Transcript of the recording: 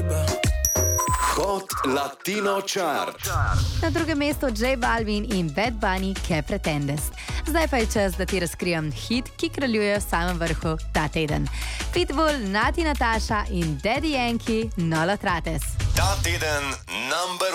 Hot Latino Chart. Na drugem mestu J Balvin in Bad Bunny, Que Pretendes. Zdaj pa je čas, da ti razkrijem hit, ki kraljuje v samem vrhu ta teden. Pitbull, Nati Natasha in Daddy Yankee, No Lo Trates. Ta teden number